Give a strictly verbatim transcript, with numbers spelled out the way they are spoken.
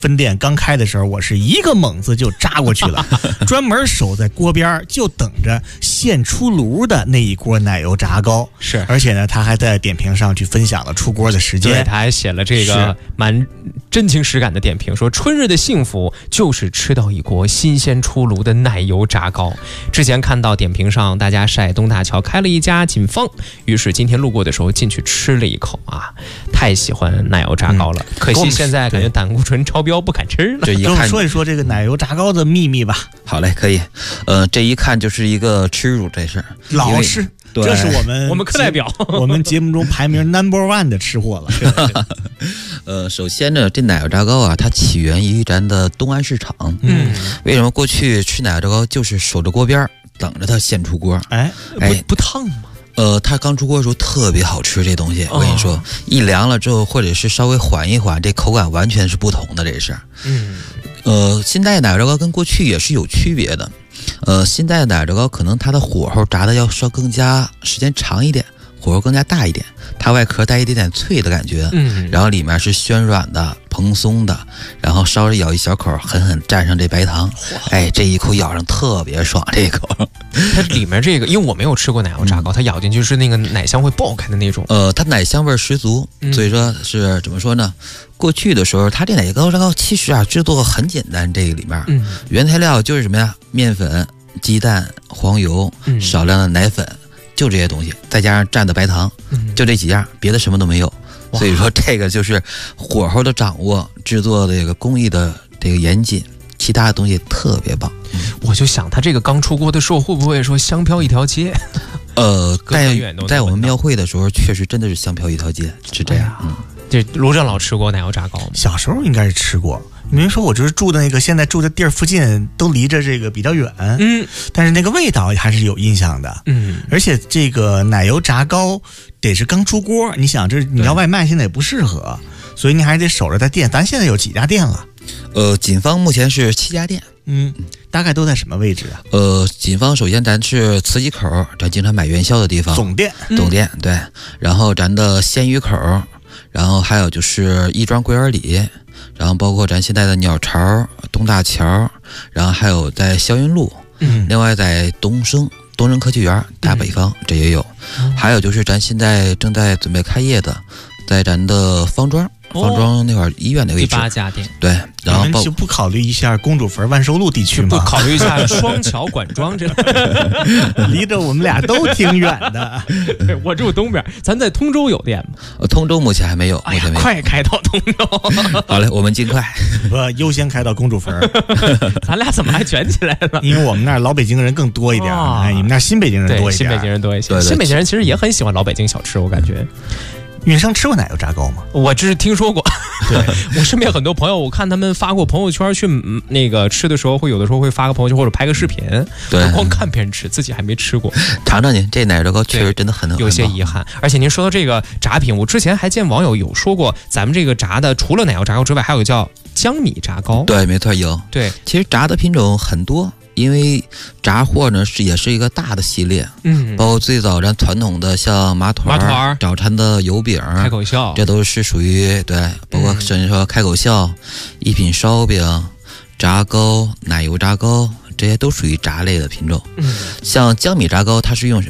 分店刚开的时候，我是一个猛子就扎过去了，专门守在锅边就等着现出炉的那一锅奶油炸糕。 是， 而且呢，他还在点评上去分享了出锅的时间。 对，他还写了这个蛮真情实感的点评，说春日的幸福就是吃到一锅新鲜出炉的奶油炸糕。之前看到点评上大家晒东大桥开了一家锦芳，于是今天路过的时候进去吃了一口啊，太喜欢奶油炸糕了，嗯、可惜现在感觉胆固醇超标。不敢吃了。 这一看， 跟我们说一说这个奶油炸糕的秘密吧。 好嘞，可以。呃，这一看就是一个耻辱这事儿。 老师，这是我们我们课代表， 我们节目中排名 number one 的吃货了。 呃，首先呢，这奶油炸糕啊，它起源于咱的东安市场。 嗯， 为什么过去吃奶油炸糕就是守着锅边等着它现出锅？ 哎哎，不不烫吗？ 呃，它刚出锅的时候特别好吃，这东西我跟你说，哦、一凉了之后，或者是稍微缓一缓，这口感完全是不同的。这是， 嗯， 呃，现在奶油炸糕跟过去也是有区别的。呃，现在的奶油炸糕可能它的火候炸的要稍更加时间长一点，火候更加大一点，它外壳带一点点脆的感觉， 嗯， 然后里面是暄软的、蓬松的，然后稍微咬一小口，狠狠蘸上这白糖，哎，这一口咬上特别爽，这一口。 它里面这个，因为我没有吃过奶油炸糕，它咬进去是那个奶香会爆开的那种。 呃，它奶香味十足，所以说是怎么说呢？过去的时候，它这奶油炸糕其实啊制作很简单，这个里面， 嗯， 原材料就是什么呀？面粉、鸡蛋、黄油，少量的奶粉，就这些东西，再加上蘸的白糖，就这几样，别的什么都没有。所以说这个就是火候的掌握，制作的这个工艺的这个严谨。其他的东西特别棒， 我就想他这个刚出锅的时候会不会说香飘一条街？ 呃，在在我们庙会的时候，确实真的是香飘一条街，是这样。哎、嗯， 这卢正老吃过奶油炸糕吗？ 小时候应该是吃过。明明说我就是住的那个现在住的地儿附近都离着这个比较远， 嗯， 但是那个味道还是有印象的， 嗯， 而且这个奶油炸糕得是刚出锅，你想这你要外卖现在也不适合，所以你还得守着在店。咱现在有几家店了？ 呃，锦芳目前是七家店， 嗯，大概都在什么位置啊？ 呃，锦芳首先咱是慈禧口，咱经常买元宵的地方， 总店， 总店、嗯、对，然后咱的鲜鱼口，然后还有就是亦庄桂园里，然后包括咱现在的鸟巢、东大桥，然后还有在霄云路， 嗯， 另外在东升东升科技园大北方、嗯、这也有、嗯，还有就是咱现在正在准备开业的，在咱的方庄。方庄那会儿医院的位置， 第八家店， 对，然后你们就不考虑一下公主坟万寿路地区吗？ 不考虑一下双桥管庄，这离着我们俩都挺远的。 我住东边，咱在通州有店吗？ 呃，通州目前还没有， 哎呀， 目前没有。 快开到通州！ 好嘞，我们尽快。 我优先开到公主坟。 咱俩怎么还卷起来了？ 因为我们那儿老北京人更多一点，哦、哎，你们那儿新北京人多一点。 新北京人多一些。 对对对， 新北京人其实也很喜欢老北京小吃，我感觉。 允生吃过奶油炸糕吗？ 我只是听说过。对，我身边很多朋友，我看他们发过朋友圈去那个吃的时候，会有的时候会发个朋友圈或者拍个视频。 对， 光看别人吃，自己还没吃过。 尝尝您这奶油炸糕确实真的很有些遗憾。而且您说到这个炸品，我之前还见网友有说过，咱们这个炸的除了奶油炸糕之外，还有个叫江米炸糕。 对，没错，有。 对， 其实炸的品种很多。因为炸货呢是也是一个大的系列， 嗯， 包括最早咱传统的像麻团、 麻团、 早餐的油饼、 开口笑， 这都是属于对，包括甚至说开口笑、嗯、一品烧饼、炸糕、奶油炸糕，这些都属于炸类的品种。 嗯， 像江米炸糕，它是用